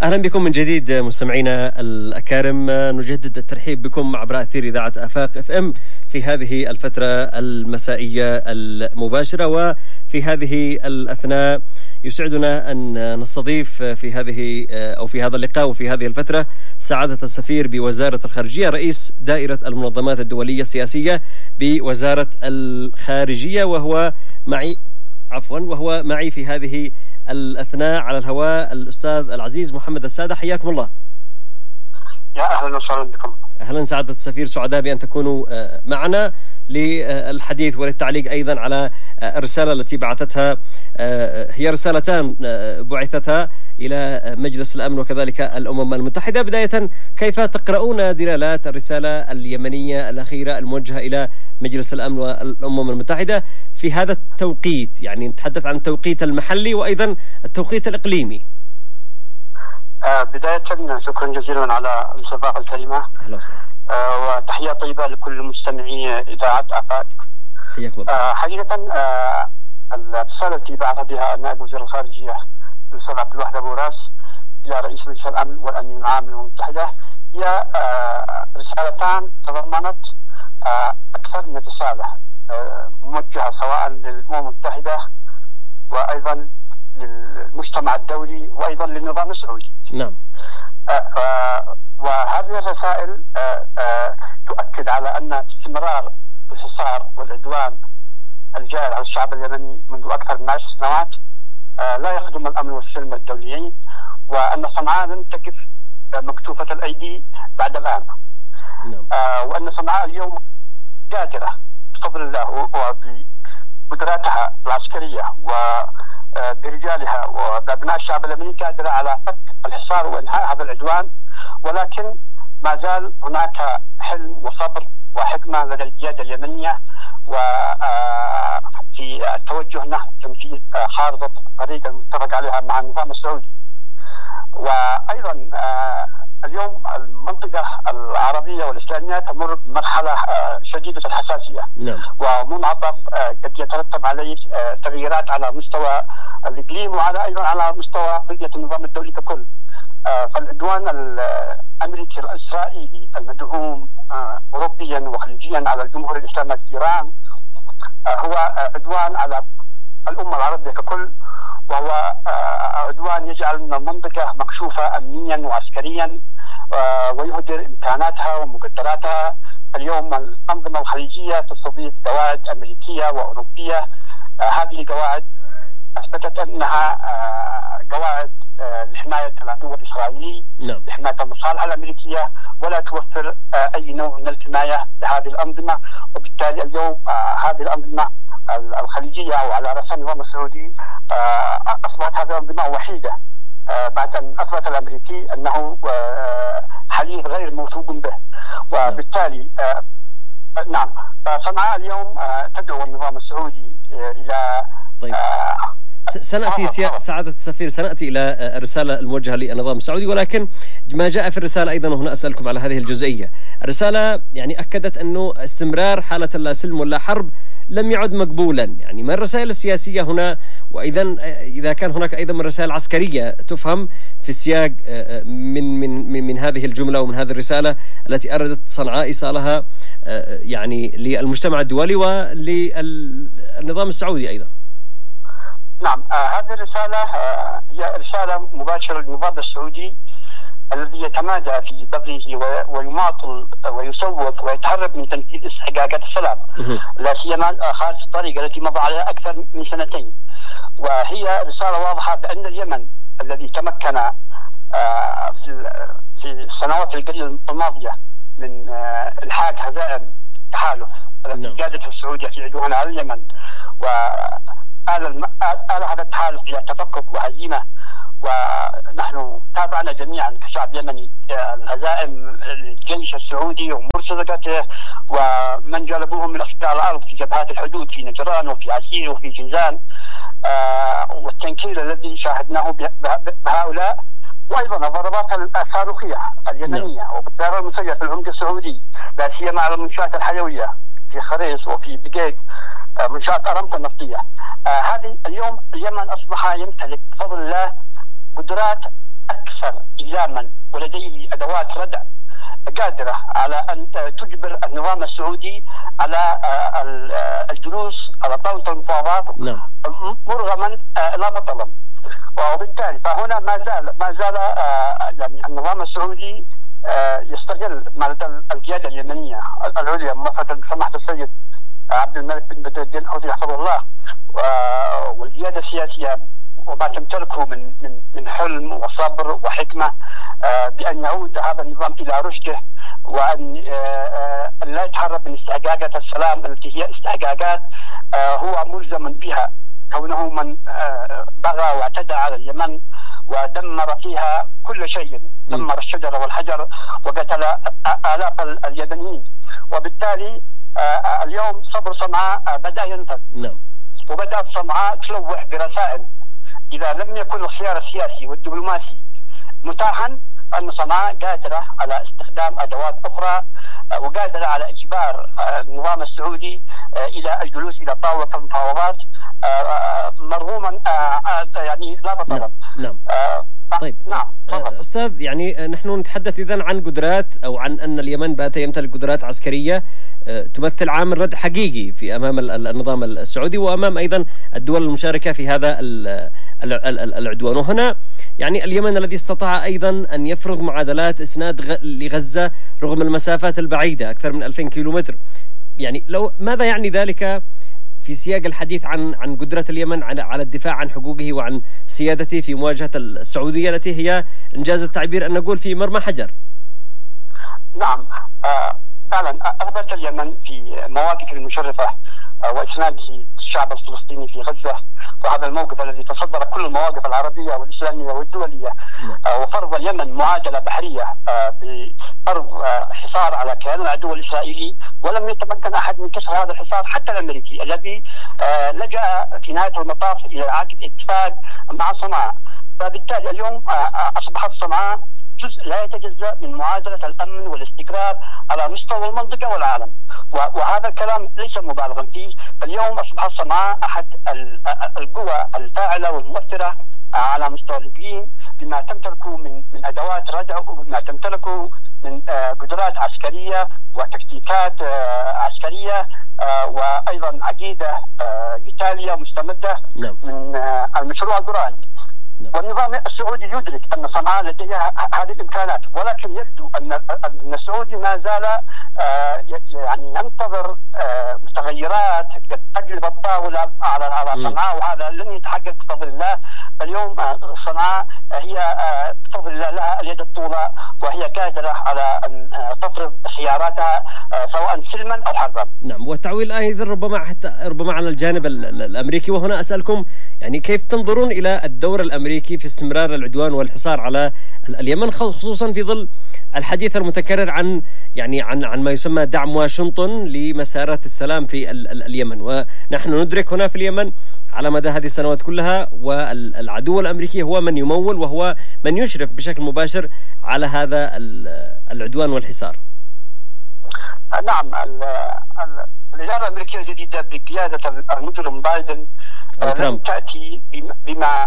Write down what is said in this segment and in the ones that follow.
أهلا بكم من جديد مستمعينا الأكارم، نجدد الترحيب بكم عبر أثير إذاعة آفاق FM في هذه الفترة المسائية المباشرة. وفي هذه الأثناء يسعدنا أن نستضيف في هذا اللقاء وفي هذه الفترة سعادة السفير بوزارة الخارجية، رئيس دائرة المنظمات الدولية السياسية بوزارة الخارجية، وهو معي في هذه الأثناء على الهواء الأستاذ العزيز محمد السادة. حياكم الله. يا أهلا وسهلا بكم. أهلا سعادة السفير، سعداء بأن تكونوا معنا للحديث وللتعليق أيضا على الرسالة التي بعثتها، هي رسالتان بعثتها إلى مجلس الأمن وكذلك الأمم المتحدة. بداية، كيف تقرؤون دلالات الرسالة اليمنية الأخيرة الموجهة إلى مجلس الأمن والأمم المتحدة في هذا التوقيت؟ يعني نتحدث عن التوقيت المحلي وأيضا التوقيت الإقليمي. بداية شكرا جزيلا على الاستضافة الكريمة. أهلا وسهلا. وتحية طيبة لكل مستمعي إذاعة آفاق. حياكم الله. حقيقة الرسالة التي بعث بها نائب وزير الخارجية الأستاذ عبد الواحد أبو راس إلى رئيس مجلس الأمن والأمن العام للأمم المتحدة هي رسالتان تضمنت أكثر من رسالة موجهة سواء للأمم المتحدة وأيضا للمجتمع الدولي وأيضا للنظام السعودي. نعم. وهذه الرسائل تؤكد على أن استمرار الحصار والعدوان الجاري على الشعب اليمني منذ أكثر من 10 سنوات لا يخدم الأمن والسلم الدوليين، وأن صنعاء لم تقف مكتوفة الأيدي بعد الآن. نعم. وأن صنعاء اليوم قادرة بفضل الله وبقدراتها العسكرية وبرجالها وبأبناء الشعب اليمني قادرة على فك الحصار وإنهاء هذا العدوان، ولكن ما زال هناك حلم وصبر وحكمة لدى القيادة اليمنية وفي التوجه نحو تنفيذ خارطة الطريق المتفق عليها مع النظام السعودي. وأيضا اليوم المنطقة العربية والإسلامية تمر بمرحلة شديدة الحساسية. نعم. ومنعطف قد يترتب عليه تغييرات على مستوى الإقليم وعلى أيضا على مستوى بنية النظام الدولي ككل. فالعدوان الأمريكي الإسرائيلي المدعوم أوروبيا وخليجيا على الجمهورية الإسلامية في إيران هو عدوان على الأمة العربية ككل، وهو عدوان يجعل من المنطقة مكشوفة أمنيا وعسكريا ويهدر إمكاناتها ومقدراتها. اليوم الأنظمة الخليجية تستضيف قواعد أمريكية وأوروبية. هذه القواعد أثبتت أنها قواعد لحماية العدو الإسرائيلي، نعم، لحماية المصالح الأمريكية، ولا توفر أي نوع من الحماية لهذه الأنظمة. وبالتالي اليوم هذه الأنظمة الخليجية وعلى رأسها النظام السعودي أصبحت هذه الأنظمة وحيدة بعد أن أثبت الأمريكي أنه حليف غير موثوق به. وبالتالي نعم، فصنعاء اليوم تدعو النظام السعودي إلى طيب. سنأتي سعادة السفير، سنأتي إلى الرسالة الموجهة للنظام السعودي، ولكن ما جاء في الرسالة أيضا، وهنا أسألكم على هذه الجزئية. الرسالة يعني أكدت أنه استمرار حالة لا سلم ولا حرب لم يعد مقبولا. يعني ما الرسائل السياسية هنا؟ وأيضا إذا كان هناك أيضا من رسائل عسكرية تفهم في السياق من هذه الجملة ومن هذه الرسالة التي أردت صنعاء إيصالها يعني للمجتمع الدولي وللنظام السعودي أيضا. نعم، هذه الرسالة هي رسالة مباشرة للنظام السعودي الذي يتمادى في بغيه ويماطل ويصوت ويتهرب من تنفيذ استحقاقات السلام، لا سيما خارج الطريق التي مضى عليها أكثر من 2 سنين. وهي رسالة واضحة بأن اليمن الذي تمكن في السنوات القليلة الماضية من إلحاق هزائم تحالف التي قادتها السعودية في عدوانها على اليمن، آل هذا التحالف إلى تفكك وهزيمة. ونحن تابعنا جميعا كشعب يمني الهزائم الجيش السعودي ومرتزقته ومن جلبوهم من أسفل الأرض في جبهات الحدود في نجران وفي عسير وفي جنزان، والتنكيل الذي شاهدناه بهؤلاء، وأيضا الضربات الصاروخية اليمنية وبالطيران المسير في العمق السعودي، لا سيما على المنشآت الحيوية في خريص وفي بقيق منشآت أرامكو النفطية. هذه اليوم اليمن أصبح يمتلك بفضل الله قدرات أكثر حزاما ولديه أدوات ردع قادرة على أن تجبر النظام السعودي على الجلوس على طاولة المفاوضات مرغما لا بطلا. وبالتالي فهنا ما زال يعني النظام السعودي يستغل القيادة اليمنية العليا ممثلة بسماحة السيد عبد الملك بن بدر الدين الحوثي حفظه الله والقيادة السياسية وما تمتلكه من حلم وصبر وحكمة بأن يعود هذا النظام إلى رشده، وأن لا يتهرب من استحقاقات السلام التي هي استحقاقات هو ملزم بها، كونه من بغى واعتدى على اليمن ودمر فيها كل شيء، دمر الشجر والحجر وقتل آلاف اليمنيين. وبالتالي اليوم صبر صنعاء بدأ ينفذ، وبدأت صنعاء تلوح برسائل إذا لم يكن الخيار السياسي والدبلوماسي متاحا، أن صنعاء قادرة على استخدام أدوات أخرى وقادرة على إجبار النظام السعودي إلى الجلوس إلى طاولة المفاوضات مرغوما يعني لا بطلا. نعم. طيب نعم. أستاذ، يعني نحن نتحدث إذن عن قدرات أو عن أن اليمن بات يمتلك قدرات عسكرية تمثل عامل رد حقيقي في أمام النظام السعودي وأمام أيضا الدول المشاركة في هذا العدوان. وهنا يعني اليمن الذي استطاع أيضا أن يفرض معادلات إسناد لغزة رغم المسافات البعيدة أكثر من 2000 كيلومتر. يعني ماذا يعني ذلك في سياق الحديث عن قدرة اليمن على الدفاع عن حقوقه وعن سيادته في مواجهة السعودية التي هي إنجاز التعبير أن نقول في مرمى حجر؟ نعم، فعلا أثبت اليمن في مواقف المشرفة وإسناده الشعب الفلسطيني في غزة، وهذا الموقف الذي تصدر كل المواقف العربية والإسلامية والدولية، وفرض اليمن معادلة بحرية بفرض حصار على كيان العدو الإسرائيلي، ولم يتمكن أحد من كسر هذا الحصار حتى الأمريكي الذي لجأ في نهاية المطاف إلى عقد اتفاق مع صنعاء. فبالتالي اليوم أصبحت صنعاء جزء لا يتجزأ من معادلة الأمن والاستقرار على مستوى المنطقة والعالم، وهذا الكلام ليس مبالغا فيه. اليوم أصبحت صنعاء أحد القوى الفاعلة والمؤثرة على مستوى الإقليم بما تمتلكه من أدوات ردع وبما تمتلكه من قدرات عسكرية وتكتيكات عسكرية وأيضا عقيدة قتالية مستمدة من المشروع القرآني. والنظام السعودي يدرك أن صنعاء لديها هذه الإمكانات، ولكن يبدو أن السعودي ما زال يعني ينتظر متغيرات تقلب الطاولة على صنعاء، وهذا لن يتحقق بفضل الله. اليوم صنعاء هي بفضل الله لها اليد الطولى، وهي قادرة على أن تفرض خياراتها سواء سلما أو حربا. نعم، والتعويل أيضا ربما على الجانب الأمريكي. وهنا أسألكم يعني كيف تنظرون إلى الدور الأمريكي في استمرار العدوان والحصار على اليمن، خصوصا في ظل الحديث المتكرر عن ما يسمى دعم واشنطن لمسارات السلام في اليمن؟ ونحن ندرك هنا في اليمن على مدى هذه السنوات كلها والعدو الأمريكي هو من يمول وهو من يشرف بشكل مباشر على هذا العدوان والحصار. نعم، الإدارة الأمريكية الجديدة بقيادة المجرم بايدن لم تأتي بما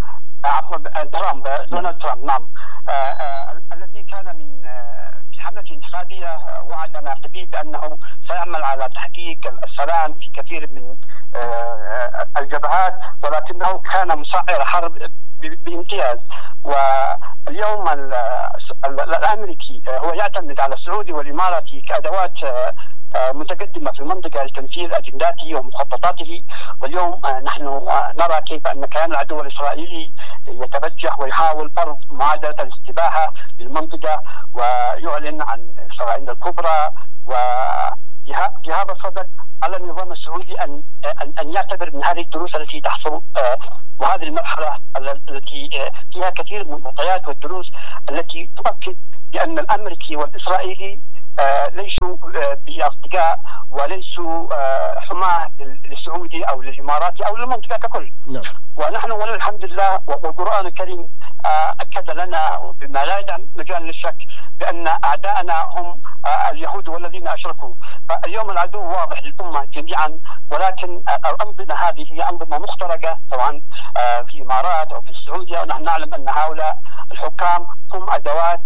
دونالد ترامب نعم الذي كان في حملة انتخابية وعدنا بأنه سيعمل على تحقيق السلام في كثير من الجبهات، ولكنه كان مسعر حرب بامتياز. واليوم الأمريكي هو يعتمد على السعودي والإماراتي كأدوات متقدمة في المنطقة لتنفيذ أجنداته ومخططاته. واليوم نحن نرى كيف أن كيان العدو الإسرائيلي يتبجح ويحاول فرض معادلة الاستباحة للمنطقة ويعلن عن إسرائيل الكبرى. وفي هذا الصدد على النظام السعودي أن يعتبر من هذه الدروس التي تحصل، وهذه المرحلة التي فيها كثير من المعطيات والدروس التي تؤكد بأن الأمريكي والإسرائيلي ليسوا بأصدقاء وليسوا حماة للسعودي أو للإماراتي أو للمنطقة ككل. نعم. ونحن ولله الحمد لله والقرآن الكريم أكد لنا بما لا يدع مجال للشك بأن أعداءنا هم اليهود والذين أشركوا. فاليوم العدو واضح للأمة جميعا، ولكن الأنظمة هذه هي أنظمة مخترقة سواء في الإمارات أو في السعودية، ونحن نعلم أن هؤلاء الحكام هم أدوات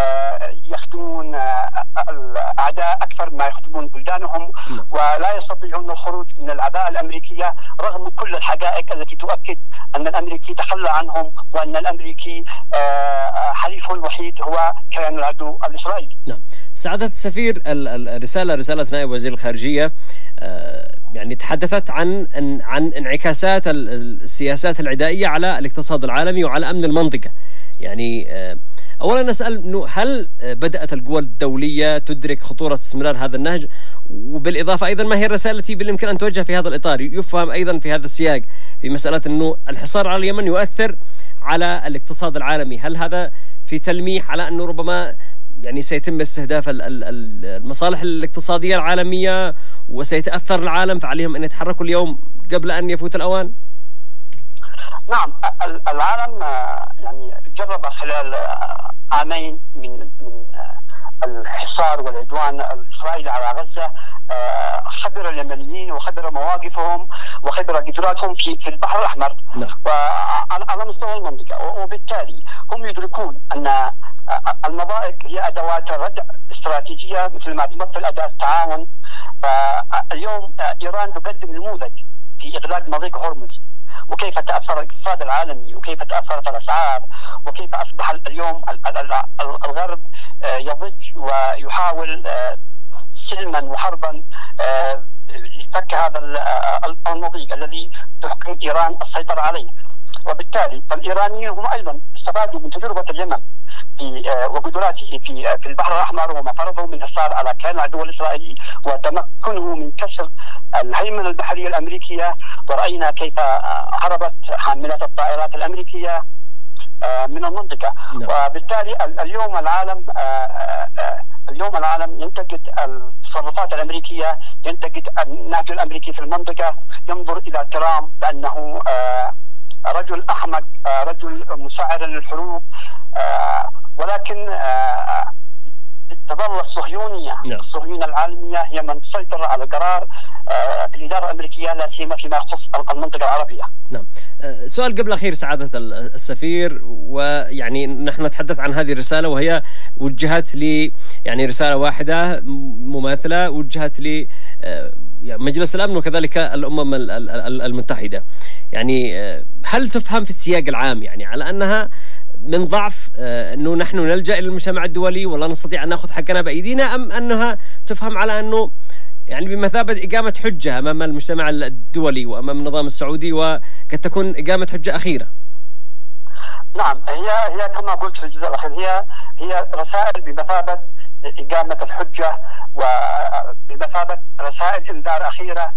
يخدمون الأعداء أكثر ما يخدمون بلدانهم، ولا يستطيعون الخروج من العباءة الأمريكية رغم كل الحقائق التي تؤكد أن الأمريكي تخلى عنهم، وأن الأمريكي حليفه الوحيد هو كيان العدو الإسرائيلي. نعم سعادة السفير، رسالة نائب وزير الخارجية يعني تحدثت عن انعكاسات السياسات العدائية على الاقتصاد العالمي وعلى أمن المنطقة. يعني أولا نسأل إنه هل بدأت القوى الدولية تدرك خطورة استمرار هذا النهج؟ وبالإضافة أيضا ما هي الرسالة التي بالإمكان أن توجه في هذا الإطار؟ يفهم أيضا في هذا السياق في مسألة إنه الحصار على اليمن يؤثر على الاقتصاد العالمي، هل هذا في تلميح على أنه ربما يعني سيتم استهداف المصالح الاقتصادية العالمية وسيتأثر العالم فعليهم أن يتحركوا اليوم قبل أن يفوت الأوان؟ نعم، العالم يعني جرب خلال عامين من الحصار والعدوان الإسرائيلي على غزة، خبر اليمنيين وخبر مواقفهم وخبر قدراتهم في البحر الأحمر وعلى مستوى المنطقة، وبالتالي هم يدركون أن المضائق هي أدوات ردع استراتيجية مثل ما تمثل أداة التعاون. فاليوم إيران تقدم نموذج في إغلاق مضيق هرمز، وكيف تأثر الاقتصاد العالمي وكيف تأثرت الأسعار، وكيف أصبح اليوم الغرب يضج ويحاول سلما وحربا لفك هذا المضيق الذي تحكم إيران السيطرة عليه. وبالتالي فالإيرانيين هم أيضا استفادوا من تجربة اليمن وقدراته في البحر الأحمر وما فرضه من حصار على كيان العدو الإسرائيلي وتمكنه من كسر الهيمنة البحرية الأمريكية، ورأينا كيف هربت حاملات الطائرات الأمريكية من المنطقة. وبالتالي اليوم العالم ينتقد التصرفات الأمريكية، ينتقد النهج الأمريكي في المنطقة، ينظر إلى ترامب بأنه رجل أحمق، رجل مسعر للحروب، ولكن تظل الصهيونية الصهيونية العالمية هي من تسيطر على القرار في الإدارة الأمريكية، لا سيما فيما يخص المنطقة العربية. نعم. سؤال قبل أخير سعادة السفير، ويعني نحن نتحدث عن هذه الرسالة وهي وجهت لي يعني رسالة واحدة مماثلة وجهت لي مجلس الأمن وكذلك الأمم المتحدة. يعني هل تفهم في السياق العام يعني على أنها من ضعف أنه نحن نلجأ إلى المجتمع الدولي ولا نستطيع أن نأخذ حقنا بأيدينا، أم أنها تفهم على أنه يعني بمثابة إقامة حجة أمام المجتمع الدولي وأمام النظام السعودي وقد تكون إقامة حجة أخيرة؟ نعم، هي كما قلت في الجزء الأخير هي رسائل بمثابة إقامة الحجة وبمثابة رسائل إنذار أخيرة،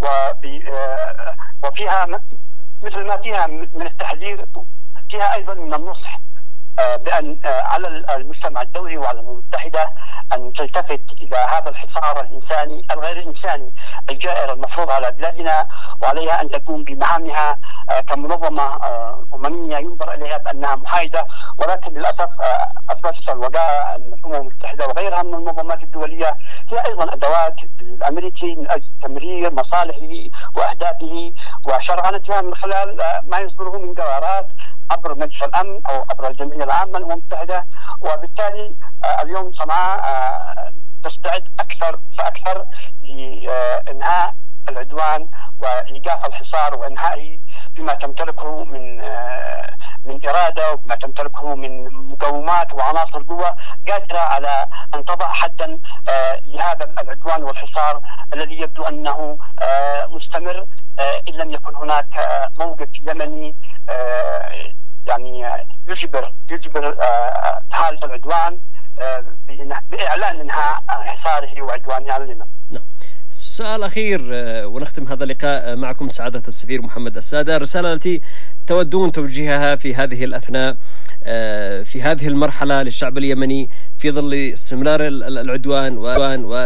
وفيها مثل ما فيها من التحذير فيها أيضا من النصح بأن على المجتمع الدولي وعلى الأمم المتحدة أن تلتفت إلى هذا الحصار الإنساني الغير إنساني الجائر المفروض على بلادنا، وعليها أن تقوم بمهامها كمنظمة أممية ينظر إليها بأنها محايدة. ولكن للأسف أثبتت الوقائع أن الأمم المتحدة وغيرها من المنظمات الدولية هي أيضا أدوات الأمريكي من أجل تمرير مصالحه وأهدافه وشرعنتها من خلال ما يصدره من قرارات عبر مجلس الأمن أو عبر الجمعية العامة للأمم المتحدة. وبالتالي اليوم صنعاء تستعد أكثر فأكثر لإنهاء العدوان وإيقاف الحصار وإنهائه بما تمتلكه من إرادة وبما تمتلكه من مقومات وعناصر قوة قادرة على أن تضع حدا لهذا العدوان والحصار الذي يبدو أنه مستمر إن لم يكن هناك موقف يمني يعني يجبر حالة العدوان بإعلان إنهاء حصاره وعدوانه على اليمن. نعم. سؤال أخير ونختم هذا اللقاء معكم سعادة السفير محمد السادة، الرسالة التي تودون توجيهها في هذه الأثناء في هذه المرحلة للشعب اليمني في ظل استمرار العدوان